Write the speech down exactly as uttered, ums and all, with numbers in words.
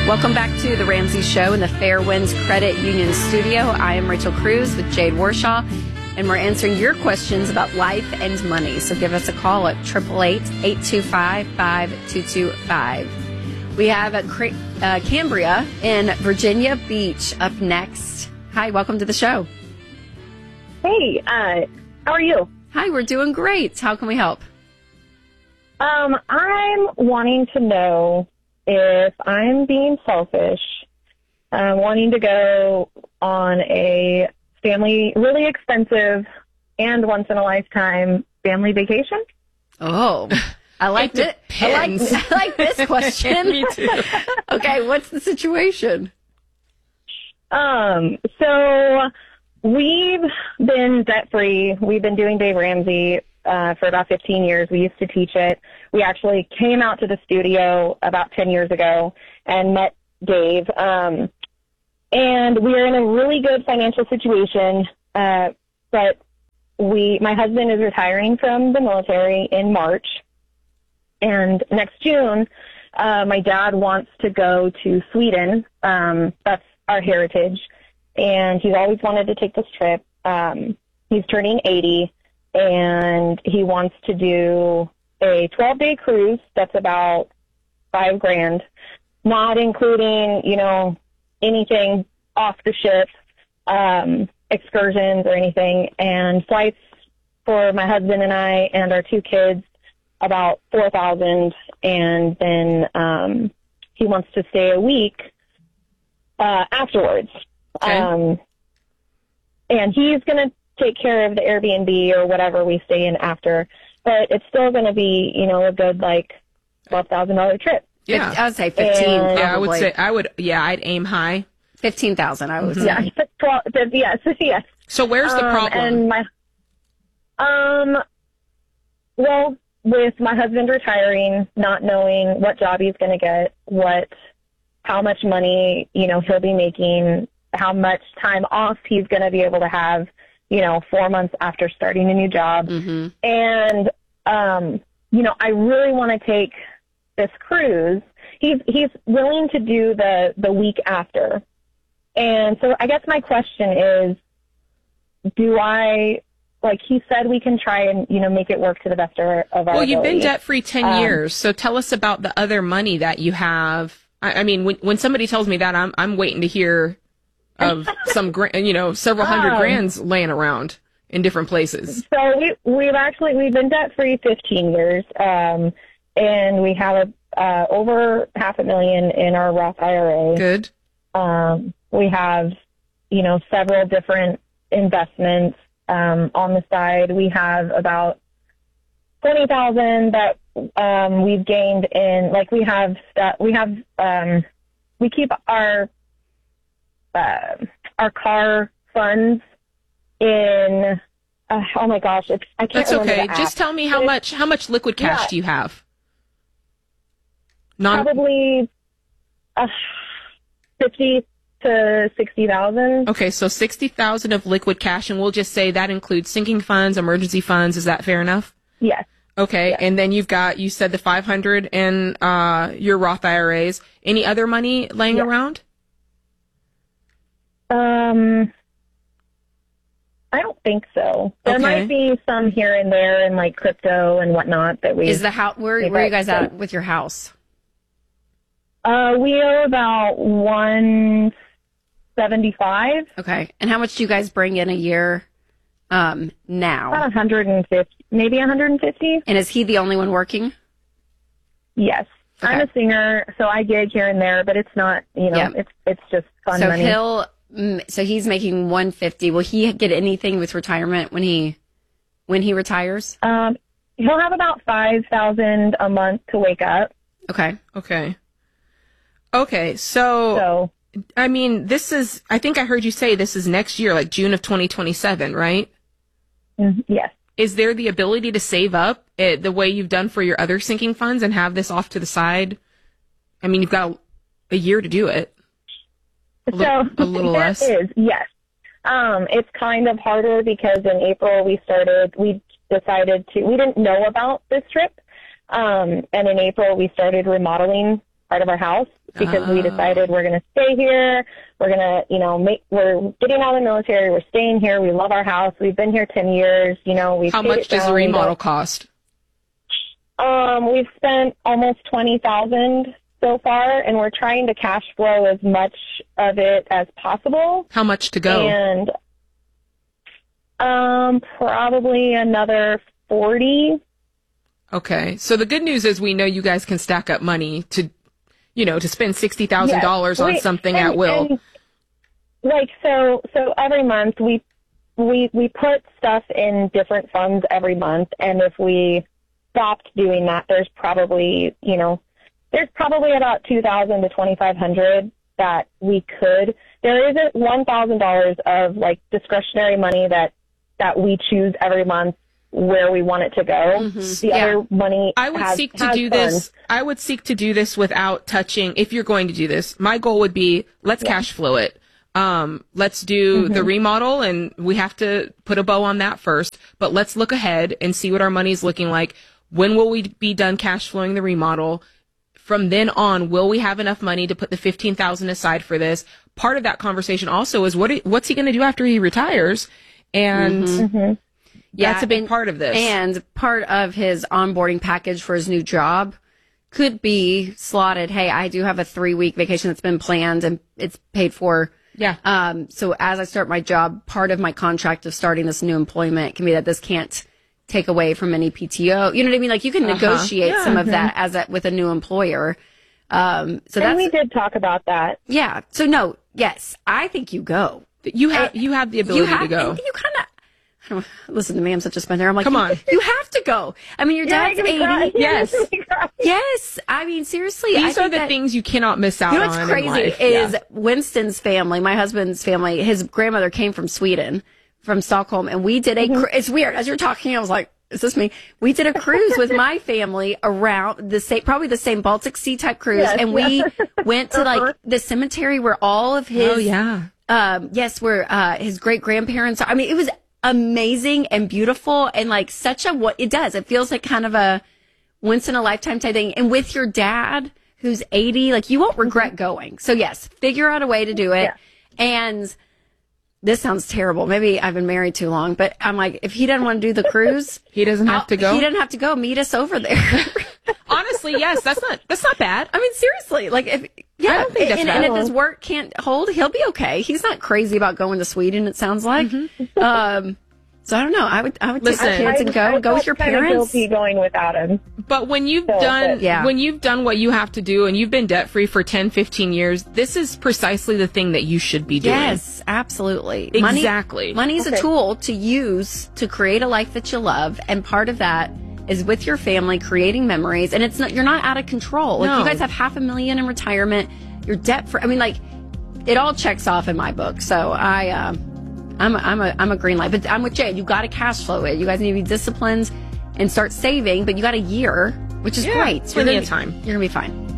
Welcome back to The Ramsey Show in the Fairwinds Credit Union studio. I am Rachel Cruz with Jade Warshaw, and we're answering your questions about life and money. So give us a call at eight eight eight, eight two five, five two two five. We have a uh, Cambria in Virginia Beach up next. Hi, welcome to the show. Hey, uh, how are you? Hi, we're doing great. How can we help? Um, I'm wanting to know if I'm being selfish, uh, wanting to go on a family, really expensive and once in a lifetime family vacation. Oh, I like it. I like, I like this question. Me too. Okay, what's the situation? Um, so we've been debt free. We've been doing Dave Ramsey uh, for about fifteen years. We used to teach it. We actually came out to the studio about ten years ago and met Dave. Um, and we are in a really good financial situation. Uh, but we, my husband is retiring from the military in March. And next June, uh, my dad wants to go to Sweden. Um, that's our heritage. And he's always wanted to take this trip. Um, he's turning eighty, and he wants to do a twelve-day cruise that's about five grand, not including, you know, anything off the ship, um, excursions or anything, and flights for my husband and I and our two kids, about four thousand, and then um, he wants to stay a week uh, afterwards. Okay. Um, and he's going to take care of the Airbnb or whatever we stay in after. But it's still going to be, you know, a good, like, twelve thousand dollars trip. Yeah. I would say fifteen. And- Yeah, I would probably. say, I would, yeah, I'd aim high. fifteen thousand, I would say. Yeah, twelve, yes, yes. So where's the Um, problem? And my, um, well, with my husband retiring, not knowing what job he's going to get, what, how much money, you know, he'll be making, how much time off he's going to be able to have, you know, four months after starting a new job. Mm-hmm. And, um, you know, I really want to take this cruise. He's, he's willing to do the, the week after. And so I guess my question is, do I, like he said, we can try and, you know, make it work to the best of our, of our Well, you've been ability. debt-free ten Um, years, so tell us about the other money that you have. I, I mean, when when somebody tells me that, I'm I'm waiting to hear of some, gra- you know, several hundred Um, grands laying around in different places. So we, we've actually, we've been debt-free fifteen years, um, and we have a, uh, over half a million in our Roth I R A. Good. Um, we have, you know, several different investments um, on the side. We have about twenty thousand that um, we've gained in, like we have, stu- we have, um, we keep our, uh, our car funds in, uh, oh my gosh, it's, I can't That's remember okay. the app. Just tell me how But much how much liquid cash Yeah. do you have? Non. Probably uh, fifty to sixty thousand. Okay, so sixty thousand of liquid cash, and we'll just say that includes sinking funds, emergency funds. Is that fair enough? Yes. Okay, Yeah. and then you've got, you said the five hundred in uh, your Roth I R As. Any other money laying Yeah. around? Um, I don't think so. There Okay. might be some here and there in like crypto and whatnot that we. Is the house, where, Yeah, where are you but- guys at with your house? Uh, we owe about one seventy-five, Okay. And how much do you guys bring in a year um, now? about one hundred and fifty, maybe one hundred and fifty. And is he the only one working? Yes. I'm Okay. a singer, so I gig here and there, but it's not, you know, Yeah. it's it's just fun So money. he'll, mm, so he's making one fifty. Will he get anything with retirement when he, when he retires? Um, he'll have about five thousand a month to wake up. Okay. Okay. Okay, so, So I mean, this is, I think I heard you say this is next year, like June of twenty twenty-seven, right? mm, yes. Is there the ability to save up it, the way you've done for your other sinking funds and have this off to the side? I mean, you've got a, a year to do it. A, li- So a little there less. is, yes. Um, it's kind of harder because in April we started, we decided to, we didn't know about this trip. Um, and in April we started remodeling part of our house because Oh. we decided we're going to stay here. We're going to, you know, make, we're getting out of the military. We're staying here. We love our house. We've been here ten years. You know, we've How paid much it does a down. We remodel don't- cost? Um, we've spent almost twenty thousand so far, and we're trying to cash flow as much of it as possible. How much to go? And um, probably another forty. Okay. So the good news is we know you guys can stack up money to, you know, to spend sixty thousand dollars Yes. on We- something and- at will. and, like, so, so every month we, we, we put stuff in different funds every month. And if we stopped doing that, there's probably, you know, there's probably about two thousand to twenty-five hundred that we could. There isn't one thousand dollars of like discretionary money that, that we choose every month where we want it to go. Mm-hmm. The Yeah. other money I would has, seek to has do funds. this. I would seek to do this without touching. If you're going to do this, my goal would be let's cash flow it. Um, let's do Mm-hmm. the remodel, and we have to put a bow on that first. But let's look ahead and see what our money's looking like. When will we be done cash flowing the remodel? From then on, will we have enough money to put the fifteen thousand dollars aside for this? Part of that conversation also is what what's he going to do after he retires, and Mm-hmm. that's a big and- part of this. And part of his onboarding package for his new job could be slotted, hey, I do have a three week vacation that's been planned and it's paid for. yeah, Um, so as I start my job, part of my contract of starting this new employment can be that this can't take away from any P T O. You know what I mean? Like you can negotiate Yeah. some of that as a, with a new employer. Um, so And that's, we did talk about that. yeah. So no, yes, I think you go. you have you have the ability You have to go. and You kind of. Listen to me, I'm such a spender. I'm like, Come you, on. you have to go. I mean, your You're dad's making me cry. eighty. You're Yes. making me cry. Yes, I mean, seriously, I These are think the that- things you cannot miss out You know what's on. in crazy life. is Yeah. Winston's family, my husband's family, his grandmother came from Sweden, from Stockholm, and we did a. Mm-hmm. cru- It's weird as you're talking. I was like, "Is this me?" We did a cruise with my family around the same, probably the same Baltic Sea type cruise, Yes, and we yes. went to like the cemetery where all of his. Oh yeah. Um, yes, where uh, his great grandparents are. I mean, it was amazing and beautiful, and like such a what it does. It feels like kind of a once in a lifetime type thing. And with your dad, who's eighty, like you won't regret going. So yes, figure out a way to do it. Yeah. And this sounds terrible. Maybe I've been married too long, but I'm like, if he doesn't want to do the cruise, He doesn't have I'll- to go. He doesn't have to go. Meet us over there. Honestly, yes, that's not that's not bad. I mean, seriously, like if yeah, I don't think that's and, bad. and if his work can't hold, he'll be okay. He's not crazy about going to Sweden. It sounds like. Um, so I don't know. I would I would Listen. take the kids and go I go with your felt kinda parents. guilty going without him. But when you've So, done but- Yeah. when you've done what you have to do and you've been debt free for ten, fifteen years, this is precisely the thing that you should be doing. Yes, absolutely. Exactly. Money, money's a Okay. tool to use to create a life that you love, and part of that is with your family, creating memories. And it's not you're not out of control. Like No. you guys have half a million in retirement. You're debt free. I mean, like it all checks off in my book. So I, um, I'm a, I'm a I'm a green light. But I'm with Jay. You got to cash flow it. You guys need to be disciplined and start saving. But you got a year, which is Yeah, great. So you're plenty gonna of be- time. You're gonna be fine.